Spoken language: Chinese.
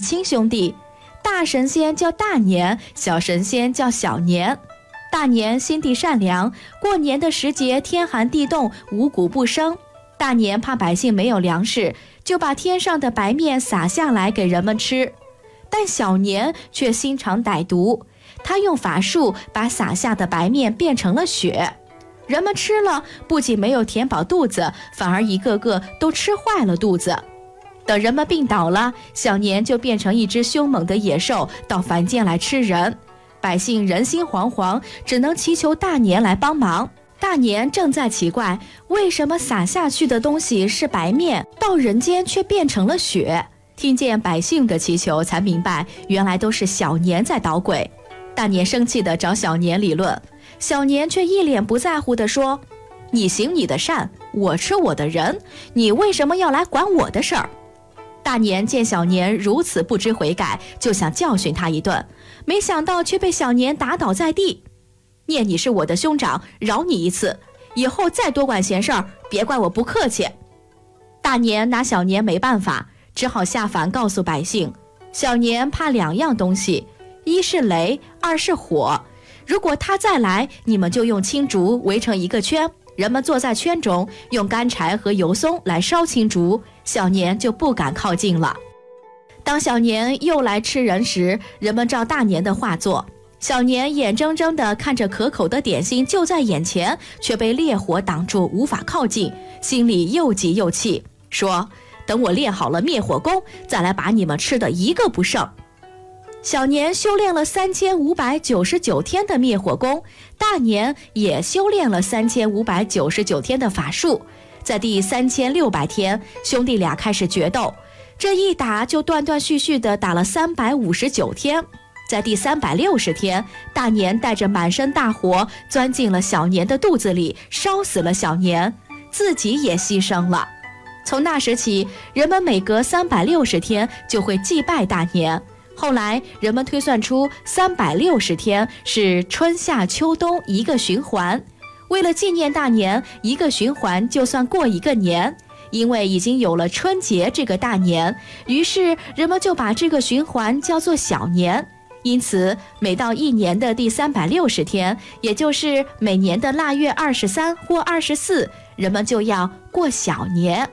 亲兄弟，大神仙叫大年，小神仙叫小年。大年心地善良，过年的时节天寒地冻，五谷不生。大年怕百姓没有粮食，就把天上的白面撒下来给人们吃。但小年却心肠歹毒，他用法术把撒下的白面变成了雪。人们吃了，不仅没有填饱肚子，反而一个个都吃坏了肚子。等人们病倒了，小年就变成一只凶猛的野兽，到凡间来吃人。百姓人心惶惶，只能祈求大年来帮忙。大年正在奇怪，为什么撒下去的东西是白面，到人间却变成了雪。听见百姓的祈求，才明白原来都是小年在捣鬼。大年生气地找小年理论，小年却一脸不在乎地说：你行你的善，我吃我的人，你为什么要来管我的事儿？大年见小年如此不知悔改，就想教训他一顿，没想到却被小年打倒在地。念你是我的兄长，饶你一次，以后再多管闲事儿，别怪我不客气。大年拿小年没办法，只好下凡告诉百姓，小年怕2样东西，一是雷，二是火。如果他再来，你们就用青竹围成一个圈，人们坐在圈中，用干柴和油松来烧青竹，小年就不敢靠近了。当小年又来吃人时，人们照大年的话做，小年眼睁睁地看着可口的点心就在眼前，却被烈火挡住，无法靠近，心里又急又气，说：等我练好了灭火功，再来把你们吃的一个不剩。小年修炼了3599天的灭火功，大年也修炼了3599天的法术。在第3600天，兄弟俩开始决斗，这一打就断断续续地打了359天。在第360天，大年带着满身大火钻进了小年的肚子里，烧死了小年，自己也牺牲了。从那时起，人们每隔360天就会祭拜大年。后来人们推算出360天是春夏秋冬一个循环，为了纪念大年，一个循环就算过一个年。因为已经有了春节这个大年，于是人们就把这个循环叫做小年。因此每到一年的第360天，也就是每年的腊月23或24，人们就要过小年。